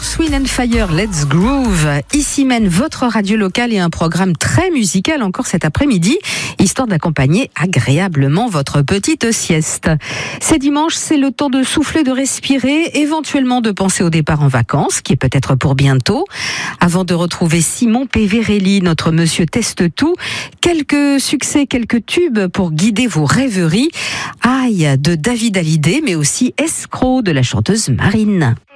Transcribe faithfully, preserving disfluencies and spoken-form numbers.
Earth, Wind and Fire, Let's Groove. Ici mène votre radio locale et un programme très musical encore cet après-midi, histoire d'accompagner agréablement votre petite sieste. C'est dimanche, c'est le temps de souffler, de respirer, éventuellement de penser au départ en vacances, qui est peut-être pour bientôt. Avant de retrouver Simon Péverelli, notre monsieur teste-tout, quelques succès, quelques tubes pour guider vos rêveries. Aïe de David Hallyday, mais aussi Escroc de la chanteuse Marine.